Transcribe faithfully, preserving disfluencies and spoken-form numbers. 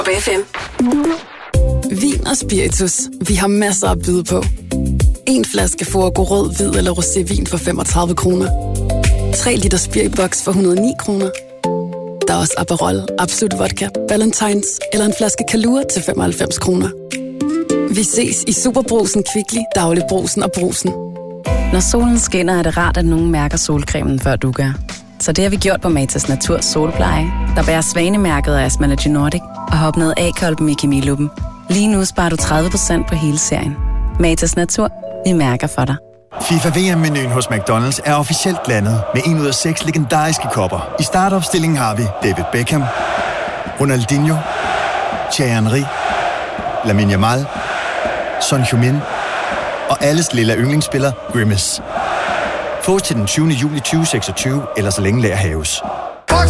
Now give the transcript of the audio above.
F M. Vin og spiritus. Vi har masser at byde på. En flaske Forgo rød, hvid eller rosévin for femogtredive kroner. tre liter spiriboks for et hundrede og ni kroner. Der er også Aperol, Absolut Vodka, Valentines eller en flaske Kalua til femoghalvfems kroner. Vi ses i Superbrugsen, Kvickly, Dagligbrugsen og Brugsen. Når solen skinner, er det rart, at nogen mærker solcremen, før du gør. Så det har vi gjort på Matas Natur Solpleje, der bærer svanemærket af Asmalogy Nordic og har opnået A-kolben i kemiluppen. Lige nu sparer du tredive procent på hele serien. Matas Natur, vi mærker for dig. FIFA V M-menuen hos McDonald's er officielt landet med en ud af seks legendariske kopper. I startopstillingen har vi David Beckham, Ronaldinho, Thierry Henry, Lamine Yamal, Son Heung-min og alles lille yndlingsspiller Grimace. Fås til den tyvende juli tyve seksogtyve, eller så længe lager haves.